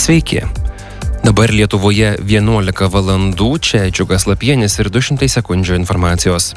Sveiki. Dabar Lietuvoje 11 valandų, čia Džiugas Lapienis ir 200 sekundžių informacijos.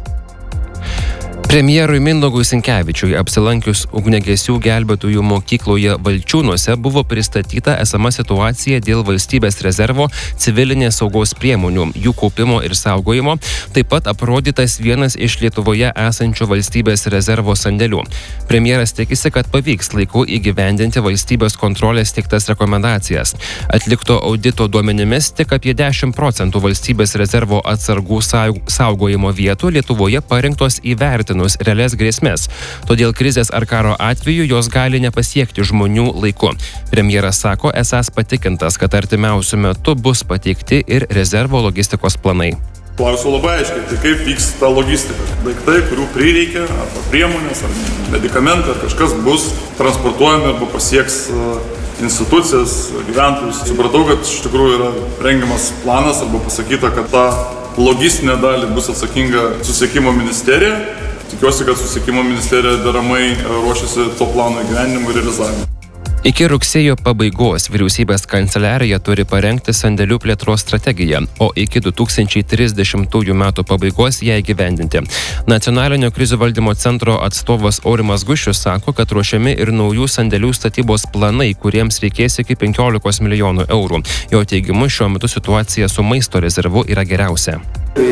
Premjerui Mindaugui Sinkevičiui apsilankius ugniagesių gelbėtojų mokykloje Valčiūnuose buvo pristatyta esama situacija dėl valstybės rezervo civilinės saugos priemonių, jų kaupimo ir saugojimo, taip pat aprodytas vienas iš Lietuvoje esančių valstybės rezervo sandėlių. Premjeras tikisi, kad pavyks laiku įgyvendinti valstybės kontrolės teiktas rekomendacijas. Atlikto audito duomenimis tik apie 10% valstybės rezervo atsargų saugojimo vietų Lietuvoje parinktos įvertinus realias grėsmės. Todėl krizės ar karo atveju jos gali nepasiekti žmonių laiku. Premjeras sako, esąs patikintas, kad artimiausiu metu bus pateikti ir rezervo logistikos planai. Klausiu labai aiškiai, tai kaip vyks ta logistika. Daiktai, kurių prireikia, arba priemonės, ar medikamentai, ar kažkas bus transportuojami arba pasieks institucijas, gyventojus. Supratau, kad iš tikrųjų yra rengiamas planas arba pasakyta, kad ta logistinė dalį bus atsakinga Susisiekimo ministerija. Tikiuosi, kad Susisiekimo ministerija deramai ruošiasi to plano įgyvendinimui ir realizavimui. Iki rugsėjo pabaigos vyriausybės kanceliarija turi parengti sandėlių plėtros strategiją, o iki 2030 metų pabaigos ją įgyvendinti. Nacionalinio krizių valdymo centro atstovas Aurimas Guščius sako, kad ruošiami ir naujų sandėlių statybos planai, kuriems reikės iki 15 milijonų eurų. Jo teigimu, šiuo metu situacija su maisto rezervu yra geriausia.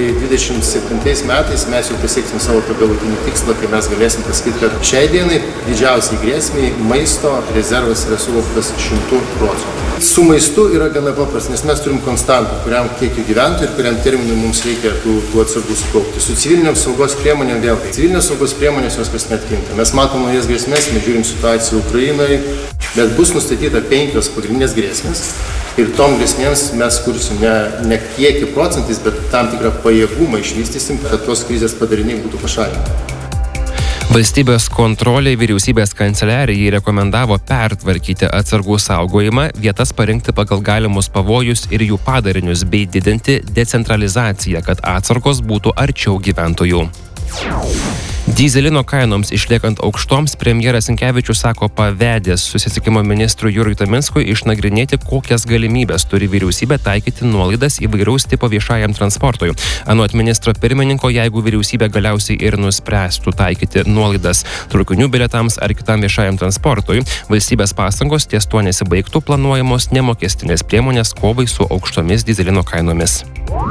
27 metais mes jau pasieksim savo galutinį tikslą, kai mes galėsim pasakyti, kad šiai dienai didžiausiai grėsmiai maisto rezervas yra suvoktas 100%. Su maistu yra gana paprasta, nes mes turim konstantą, kuriam kiekiu gyventojų ir kuriam terminui mums reikia tų atsargų sukaupti. Su civiliniam saugos priemonėm vėlgi. Civilinės saugos priemonės jos kasmet kinta. Mes matom naujas grėsmės, mes žiūrim situaciją Ukrainoje, bet bus nustatyta 5 pagrindinės grėsmės. Ir tom grėsmėms mes kursim ne kiekį procentais, bet tam tikrą pajėgumą išvystysim, kad tos krizės padariniai būtų pašalinti. Valstybės kontrolė vyriausybės kanceliarijai rekomendavo pertvarkyti atsargų saugojimą, vietas parinkti pagal galimus pavojus ir jų padarinius bei didinti decentralizaciją, kad atsargos būtų arčiau gyventojų. Dyzelino kainoms išliekant aukštoms, premjeras Sinkevičius sako pavedęs Susisiekimo ministrui Jurui Taminskui išnagrinėti, kokias galimybės turi vyriausybė taikyti nuolaidas įvairaus tipo viešajam transportui. Anot ministro pirmininko, jeigu vyriausybė galiausiai ir nuspręstų taikyti nuolaidas traukinių bilietams ar kitam viešajam transportui, valstybės pastangos ties tuo nesibaigtų, planuojamos nemokestinės priemonės kovai su aukštomis dyzelino kainomis.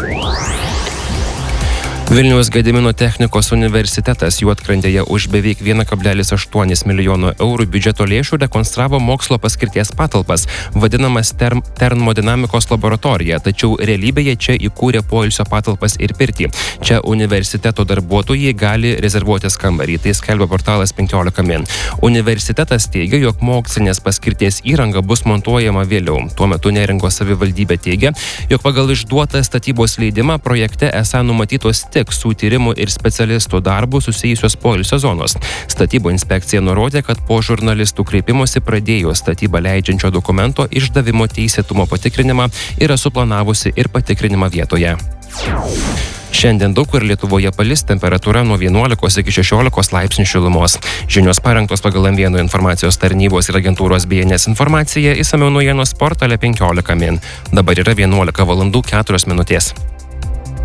Vilniaus Gedimino technikos universitetas Juodkrantėje už beveik 1,8 milijono eurų biudžeto lėšų rekonstravo mokslo paskirties patalpas, vadinamas termodinamikos laboratorija, tačiau realybėje čia įkūrė poilsio patalpas ir pirtį. Čia universiteto darbuotojai gali rezervuotis kambarį, tai skelbia portalas 15 min. Universitetas teigia, jog mokslinės paskirties įranga bus montuojama vėliau. Tuo metu Neringos savivaldybė teigia, jog pagal išduotą statybos leidimą projekte esą numatytos tik su tyrimų ir specialistų darbų susijusios poilsio zonos. Statybų inspekcija nurodė, kad po žurnalistų kreipimosi pradėjo statybą leidžiančio dokumento išdavimo teisėtumo patikrinimą, yra suplanavusi ir patikrinimą vietoje. Šiandien daug kur Lietuvoje palis, temperatūra nuo 11 iki 16 laipsnių šilumos. Žinios parengtos pagal M1 informacijos tarnybos ir agentūros BNS informacija, išsamiau naujienos portale 15 min. Dabar yra 11 valandų 4 minutės.